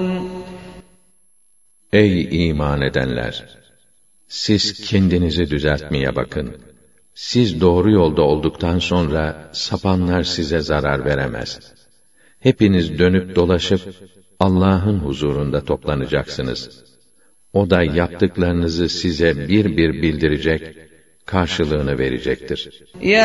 Ey iman edenler! Siz kendinizi düzeltmeye bakın. Siz doğru yolda olduktan sonra sapanlar size zarar veremez. Hepiniz dönüp dolaşıp Allah'ın huzurunda toplanacaksınız. O da yaptıklarınızı size bir bir bildirecek, karşılığını verecektir.